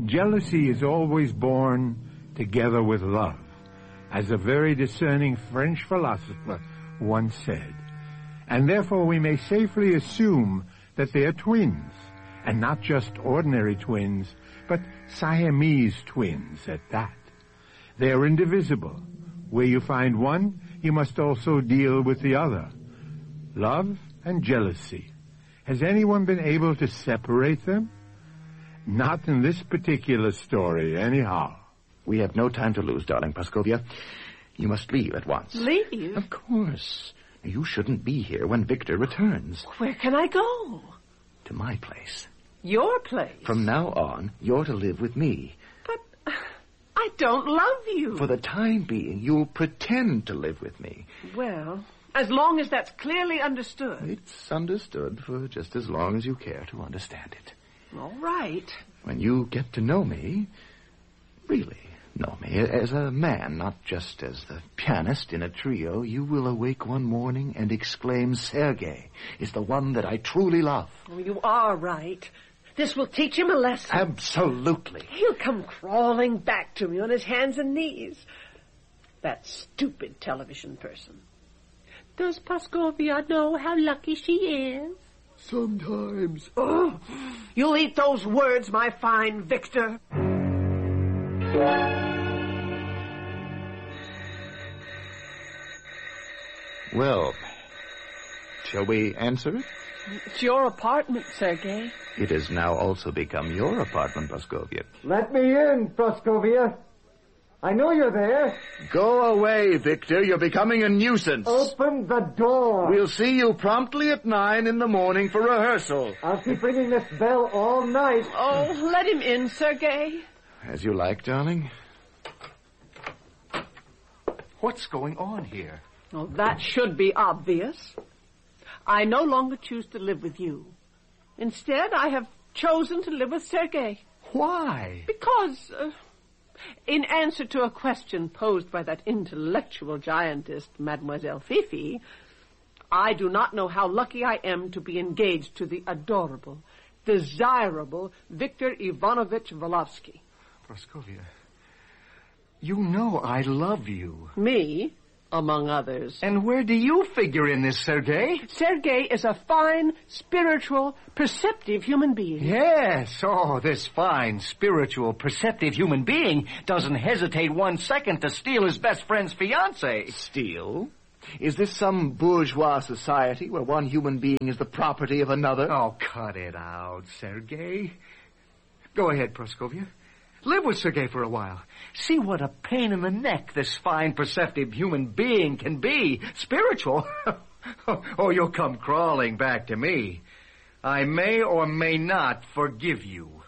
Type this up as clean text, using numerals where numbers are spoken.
Jealousy is always born together with love, as a very discerning French philosopher once said. And therefore we may safely assume that they are twins, and not just ordinary twins, but Siamese twins at that. They are indivisible. Where you find one, you must also deal with the other. Love and jealousy. Has anyone been able to separate them? Not in this particular story, anyhow. We have no time to lose, darling Praskovia. You must leave at once. Leave? Of course. You shouldn't be here when Victor returns. Where can I go? To my place. Your place? From now on, you're to live with me. But I don't love you. For the time being, you'll pretend to live with me. Well, as long as that's clearly understood. It's understood for just as long as you care to understand it. All right. When you get to know me, really know me, as a man, not just as the pianist in a trio, you will awake one morning and exclaim, Sergei is the one that I truly love. Oh, you are right. This will teach him a lesson. Absolutely. He'll come crawling back to me on his hands and knees. That stupid television person. Does Praskovia know how lucky she is? Sometimes. Oh, you'll eat those words, my fine Victor. Well, shall we answer it? It's your apartment, Sergei. It has now also become your apartment, Praskovia. Let me in, Praskovia. I know you're there. Go away, Victor. You're becoming a nuisance. Open the door. We'll see you promptly at 9 in the morning for rehearsal. I'll keep ringing this bell all night. Oh, let him in, Sergei. As you like, darling. What's going on here? Oh, that should be obvious. I no longer choose to live with you. Instead, I have chosen to live with Sergei. Why? Because, in answer to a question posed by that intellectual giantess, Mademoiselle Fifi, I do not know how lucky I am to be engaged to the adorable, desirable Victor Ivanovich Volovsky. Praskovia, you know I love you. Me, among others. And where do you figure in this, Sergei? Sergei is a fine, spiritual, perceptive human being. Yes, this fine, spiritual, perceptive human being doesn't hesitate 1 second to steal his best friend's fiancée. Steal? Is this some bourgeois society where one human being is the property of another? Oh, cut it out, Sergei. Go ahead, Praskovia. Live with Sergei for a while. See what a pain in the neck this fine, perceptive human being can be. Spiritual? You'll come crawling back to me. I may or may not forgive you.